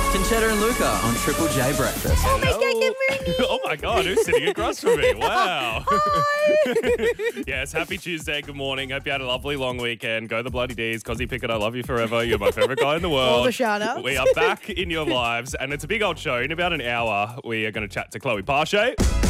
Conchetta and Luca on Triple J Breakfast. Oh my God, good morning. Oh my God, who's sitting across from me? Wow. Hi. Yes, happy Tuesday. Good morning. Hope you had a lovely long weekend. Go the bloody D's. Cozzy Pickett, I love you forever. You're my favorite guy in the world. All the shout outs. We are back in your lives, and it's a big old show. In about an hour, we are going to chat to Chloe Pache.